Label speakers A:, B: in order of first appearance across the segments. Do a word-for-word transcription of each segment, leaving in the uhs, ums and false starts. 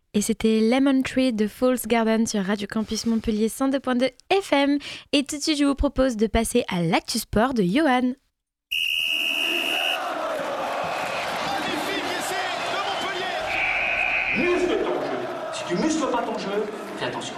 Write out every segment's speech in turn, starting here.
A: Et c'était Lemon Tree de Falls Garden sur Radio Campus Montpellier cent deux point deux F M. Et tout de suite, je vous propose de passer à l'actu sport de Johan.
B: Muscle ton jeu. Si tu muscles pas ton jeu, fais attention.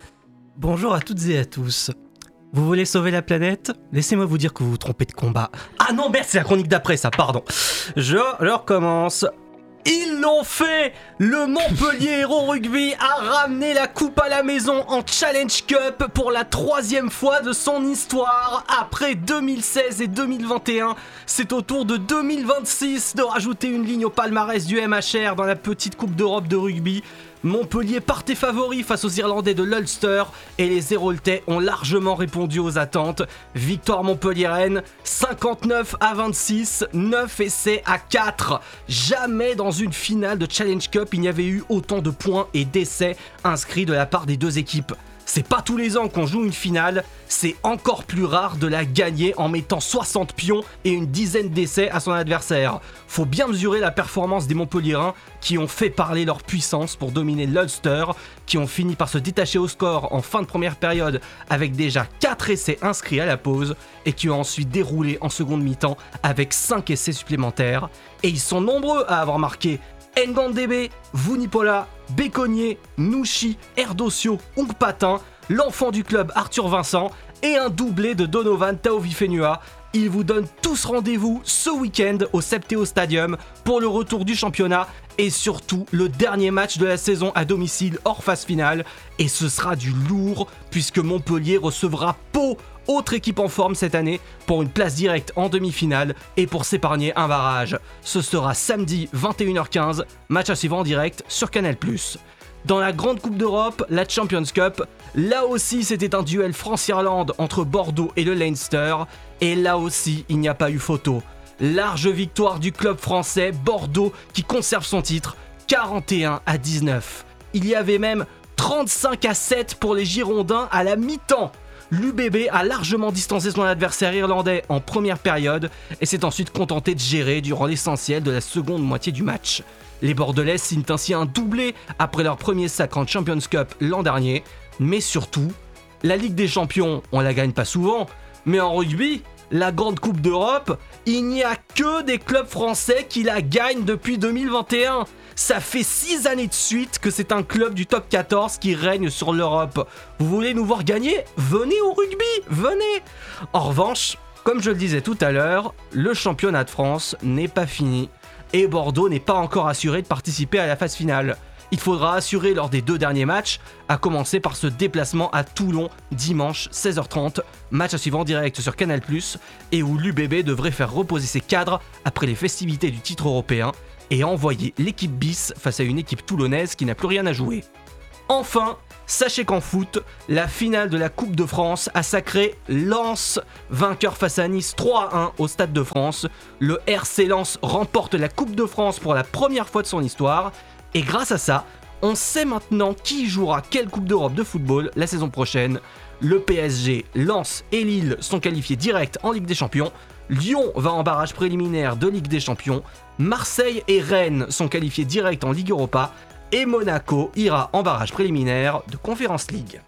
C: Bonjour à toutes et à tous. Vous voulez sauver la planète ? Laissez-moi vous dire que vous vous trompez de combat. Ah non, merde, c'est la chronique d'après, ça, pardon. Je, je recommence. Ils l'ont fait! Le Montpellier Héros Rugby a ramené la coupe à la maison en Challenge Cup pour la troisième fois de son histoire. Après deux mille seize et deux mille vingt et un, c'est au tour de deux mille vingt-six de rajouter une ligne au palmarès du M H R dans la petite Coupe d'Europe de rugby. Montpellier partait favori face aux Irlandais de l'Ulster et les Héroltais ont largement répondu aux attentes. Victoire montpelliéraine, cinquante-neuf à vingt-six, neuf essais à quatre. Jamais dans une finale de Challenge Cup il n'y avait eu autant de points et d'essais inscrits de la part des deux équipes. C'est pas tous les ans qu'on joue une finale, c'est encore plus rare de la gagner en mettant soixante pions et une dizaine d'essais à son adversaire. Faut bien mesurer la performance des Montpelliérains qui ont fait parler leur puissance pour dominer l'Ulster, qui ont fini par se détacher au score en fin de première période avec déjà quatre essais inscrits à la pause et qui ont ensuite déroulé en seconde mi-temps avec cinq essais supplémentaires. Et ils sont nombreux à avoir marqué Ngandebe, Vunipola, Béconnier, Nouchi, Erdosio, Ongpatin, l'enfant du club Arthur Vincent et un doublé de Donovan Taovifenua. Ils vous donnent tous rendez-vous ce week-end au Septéo Stadium pour le retour du championnat et surtout le dernier match de la saison à domicile hors phase finale. Et ce sera du lourd puisque Montpellier recevra Pau, autre équipe en forme cette année, pour une place directe en demi-finale et pour s'épargner un barrage. Ce sera samedi vingt et une heures quinze, match à suivre en direct sur Canal plus. Dans la grande coupe d'Europe, la Champions Cup, là aussi c'était un duel France-Irlande entre Bordeaux et le Leinster, et là aussi il n'y a pas eu photo. Large victoire du club français, Bordeaux, qui conserve son titre, quarante et un à dix-neuf. Il y avait même trente-cinq à sept pour les Girondins à la mi-temps. L'U B B a largement distancé son adversaire irlandais en première période et s'est ensuite contenté de gérer durant l'essentiel de la seconde moitié du match. Les Bordelais signent ainsi un doublé après leur premier sacre en Champions Cup l'an dernier, mais surtout, la Ligue des Champions, on la gagne pas souvent, mais en rugby, la Grande Coupe d'Europe, il n'y a que des clubs français qui la gagnent depuis deux mille vingt et un. Ça fait six années de suite que c'est un club du top quatorze qui règne sur l'Europe. Vous voulez nous voir gagner ? Venez au rugby, venez ! En revanche, comme je le disais tout à l'heure, le championnat de France n'est pas fini et Bordeaux n'est pas encore assuré de participer à la phase finale. Il faudra assurer lors des deux derniers matchs, à commencer par ce déplacement à Toulon dimanche seize heures trente, match à suivre en direct sur Canal plus, et où l'U B B devrait faire reposer ses cadres après les festivités du titre européen et envoyer l'équipe bis face à une équipe toulonnaise qui n'a plus rien à jouer. Enfin, sachez qu'en foot, la finale de la Coupe de France a sacré Lens, vainqueur face à Nice trois à un au Stade de France. Le R C Lens remporte la Coupe de France pour la première fois de son histoire. Et grâce à ça, on sait maintenant qui jouera quelle Coupe d'Europe de football la saison prochaine. Le P S G, Lens et Lille sont qualifiés direct en Ligue des Champions. Lyon va en barrage préliminaire de Ligue des Champions. Marseille et Rennes sont qualifiés direct en Ligue Europa. Et Monaco ira en barrage préliminaire de Conference League.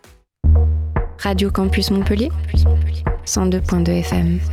D: Radio Campus Montpellier, cent deux point deux F M.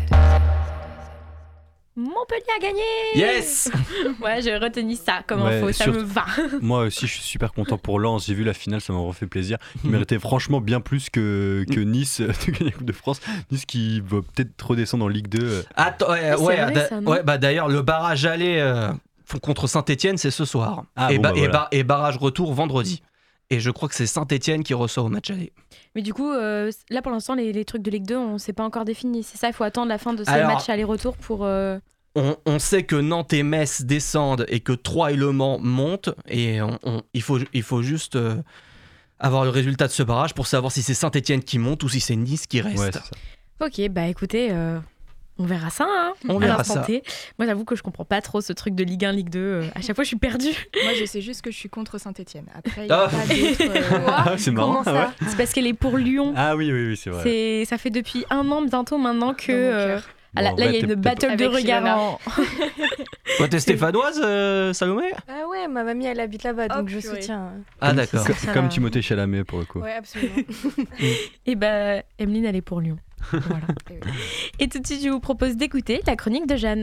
A: Montpellier a gagné!
C: Yes!
A: Ouais, j'ai retenu ça comme
E: Ouais,
A: info, ça
E: surtout-
A: me va.
E: Moi aussi, je suis super content pour Lens. J'ai vu la finale, ça m'a refait plaisir. Ils méritaient franchement bien plus que, que Nice de gagner la Coupe de France. Nice qui va peut-être redescendre en Ligue deux.
C: Attends, ouais,
A: C'est
C: ouais,
A: vrai,
C: da-
A: ça, non
C: ouais, bah d'ailleurs, le barrage aller euh, contre Saint-Etienne, c'est ce soir.
E: Ah,
C: et,
E: bon,
C: ba-
E: bah,
C: et,
E: voilà.
C: ba- et barrage retour vendredi. Et je crois que c'est Saint-Etienne qui reçoit au match aller.
A: Mais du coup, euh, là pour l'instant, les, les trucs de Ligue deux, on s'est pas encore défini. C'est ça, il faut attendre la fin de ces
C: Alors-
A: matchs aller-retour pour. euh,
C: On, on sait que Nantes et Metz descendent et que Troyes et Le Mans montent. Et on- on- il, faut, il faut juste euh, avoir le résultat de ce barrage pour savoir si c'est Saint-Etienne qui monte ou si c'est Nice qui reste.
E: Ouais, c'est ça.
A: Ok, bah écoutez, euh, on verra ça. Hein,
C: On
A: à
C: verra
A: l'instant
C: ça.
A: T. Moi, j'avoue que je comprends pas trop ce truc de Ligue un, Ligue deux. euh, à chaque fois, je suis perdue.
F: Moi, je sais juste que je suis contre Saint-Etienne. Après, il n'y a
C: Ah.
F: pas d'autres. euh,
E: Ah, c'est marrant.
F: Comment ça
E: ah ouais.
A: C'est parce qu'elle est pour Lyon.
E: Ah oui, oui, oui, c'est vrai.
A: C'est, ça fait depuis un an bientôt maintenant que.
F: Dans mon
A: euh,
F: cœur.
A: ah, là,
E: Bon,
A: là, il
E: ouais,
A: y a
E: t'es-
A: une
E: t'es
A: battle de
F: Avec
A: regard
F: Shilana.
A: en.
C: Toi, t'es stéphanoise, euh, Salomé ?
F: Ah ouais,
G: Ouais, ma mamie, elle habite là-bas,
F: Oh,
G: donc je
F: purée.
G: soutiens.
C: Ah d'accord.
E: Co-
A: Ça
E: Comme
A: va.
E: Timothée Chalamet pour le coup.
F: Ouais, absolument.
A: Et bah, Emeline, elle est pour Lyon. Voilà.
F: Et oui.
A: Et tout de suite, je vous propose d'écouter la chronique de Jeanne.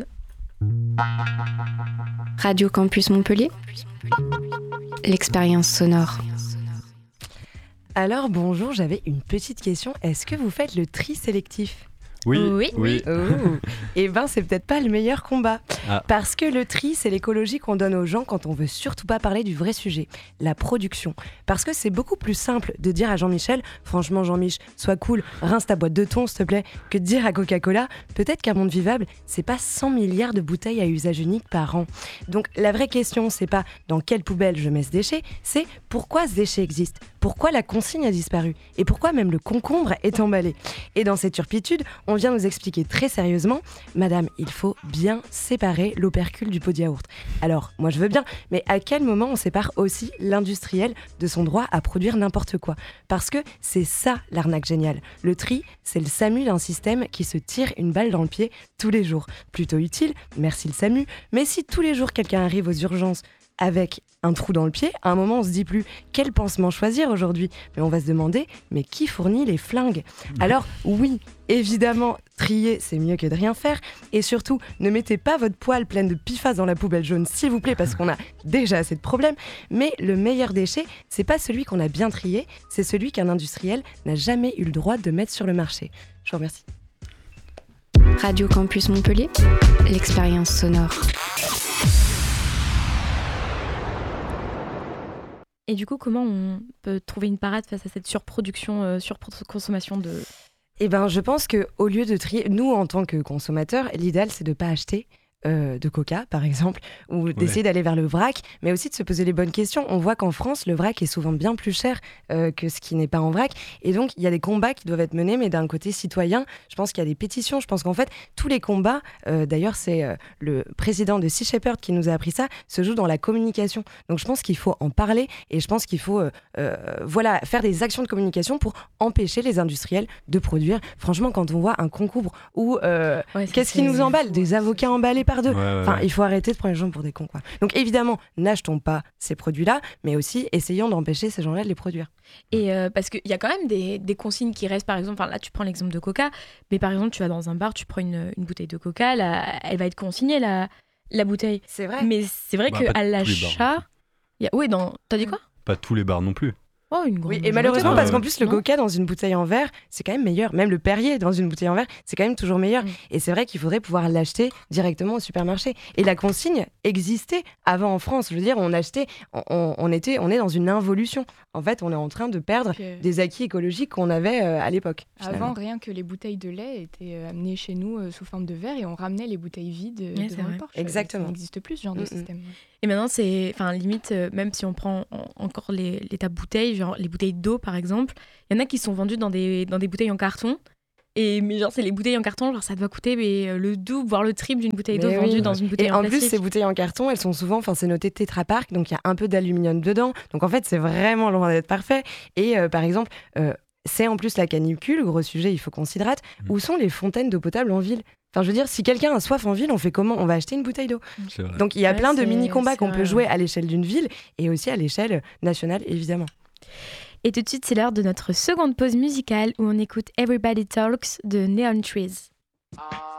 D: Radio Campus Montpellier, l'expérience sonore.
H: Alors bonjour, j'avais une petite question. Est-ce que vous faites le tri sélectif ?
E: Oui,
A: Oui.
E: oui.
H: Oh. Eh ben, c'est peut-être pas le meilleur combat.
E: Ah.
H: Parce que le tri, c'est l'écologie qu'on donne aux gens quand on veut surtout pas parler du vrai sujet, la production. Parce que c'est beaucoup plus simple de dire à Jean-Michel, franchement Jean-Mich, sois cool, rince ta boîte de thon s'il te plaît, que de dire à Coca-Cola, peut-être qu'un monde vivable, c'est pas cent milliards de bouteilles à usage unique par an. Donc la vraie question, c'est pas dans quelle poubelle je mets ce déchet, c'est pourquoi ce déchet existe, pourquoi la consigne a disparu, et pourquoi même le concombre est emballé. Et dans cette turpitude, on vient nous expliquer très sérieusement, madame, il faut bien séparer l'opercule du pot de yaourt. Alors, moi je veux bien, mais à quel moment on sépare aussi l'industriel de son droit à produire n'importe quoi ? Parce que c'est ça l'arnaque géniale. Le tri, c'est le SAMU d'un système qui se tire une balle dans le pied tous les jours. Plutôt utile, merci le SAMU, mais si tous les jours quelqu'un arrive aux urgences avec un trou dans le pied, à un moment on se dit plus quel pansement choisir aujourd'hui, mais on va se demander mais qui fournit les flingues ? Alors oui, évidemment, trier c'est mieux que de rien faire, et surtout ne mettez pas votre poêle pleine de pifas dans la poubelle jaune s'il vous plaît parce qu'on a déjà assez de problèmes, mais le meilleur déchet c'est pas celui qu'on a bien trié, c'est celui qu'un industriel n'a jamais eu le droit de mettre sur le marché. Je vous remercie.
D: Radio Campus Montpellier, l'expérience sonore.
A: Et du coup, comment on peut trouver une parade face à cette surproduction, euh, surconsommation de...
H: Eh ben, je pense qu'au lieu de trier, nous en tant que consommateurs, l'idéal c'est de ne pas acheter euh, de coca par exemple, ou d'essayer d'aller vers le vrac, mais aussi de se poser les bonnes questions. On voit qu'en France, le vrac est souvent bien plus cher euh, que ce qui n'est pas en vrac, et donc il y a des combats qui doivent être menés, mais d'un côté citoyen, je pense qu'il y a des pétitions, je pense qu'en fait, tous les combats, euh, d'ailleurs c'est euh, le président de Sea Shepherd qui nous a appris ça, se jouent dans la communication. Donc je pense qu'il faut en parler, et je pense qu'il faut euh, euh, voilà, faire des actions de communication pour empêcher les industriels de produire. Franchement, quand on voit un concombre ou euh,
A: Ouais, ça,
H: qu'est-ce qui
A: c'est-
H: nous emballe ? Des avocats emballés par deux.
E: Ouais, ouais,
H: Enfin,
E: ouais.
H: il faut arrêter de prendre les gens pour des cons, quoi. Donc évidemment, n'achetons pas ces produits-là, mais aussi essayons d'empêcher ces gens-là de les produire.
A: Et euh, parce qu'il y a quand même des, des consignes qui restent, par exemple, enfin, là tu prends l'exemple de Coca, mais par exemple tu vas dans un bar, tu prends une, une bouteille de Coca, là, elle va être consignée la, la bouteille.
H: C'est vrai.
A: Mais c'est vrai
E: Bah,
A: qu'à
E: pas tous les bars.
A: l'achat... il Y a... Oui, dans... t'as dit quoi ?
E: Pas tous les bars non plus.
A: Oh, une grande
H: Oui, et
A: majorité.
H: malheureusement,
E: Ah,
H: parce
E: ouais.
H: qu'en plus, le
A: Non.
H: coca dans une bouteille en verre, c'est quand même meilleur. Même le Perrier dans une bouteille en verre, c'est quand même toujours meilleur.
A: Mm.
H: Et c'est vrai qu'il faudrait pouvoir l'acheter directement au supermarché. Et la consigne existait avant en France. Je veux dire, on achetait, on, on- on était, on est dans une involution. En fait, on est en train de perdre
F: Puis, euh,
H: des acquis écologiques qu'on avait euh, à l'époque. finalement.
F: Avant, rien que les bouteilles de lait étaient euh, amenées chez nous euh, sous forme de verre et on ramenait les bouteilles vides euh,
A: Ouais, c'est
F: devant
A: vrai.
F: le porche.
H: Exactement.
F: Ça n'existe plus ce genre de
H: Mm-mm.
F: système.
A: Et maintenant, c'est, enfin, limite, euh, même si on prend en- encore les, l'état bouteilles, genre les bouteilles d'eau par exemple, il y en a qui sont vendues dans des, dans des bouteilles en carton. Et mais genre, c'est les bouteilles en carton, genre ça doit coûter mais, euh, le double, voire le triple d'une bouteille d'eau
H: Mais
A: vendue
H: oui.
A: dans une bouteille
H: Et
A: en
H: en plus,
A: plastique.
H: ces bouteilles en carton, elles sont souvent, enfin, c'est noté Tetra Pak, donc il y a un peu d'aluminium dedans. Donc en fait, c'est vraiment loin d'être parfait. Et euh, par exemple, euh, c'est en plus la canicule, gros sujet, il faut qu'on s'hydrate.
E: Mm.
H: Où sont les fontaines d'eau potable en ville ? Enfin, je veux dire, si quelqu'un a soif en ville, on fait comment ? On va acheter une bouteille d'eau.
E: C'est vrai.
H: Donc il y a
A: Ouais,
H: plein de
A: c'est-
H: mini-combats
A: c'est
H: qu'on
A: vrai,
H: peut jouer
A: ouais.
H: à l'échelle d'une ville et aussi à l'échelle nationale, évidemment.
A: Et tout de suite, c'est l'heure de notre seconde pause musicale où on écoute Everybody Talks de Neon Trees.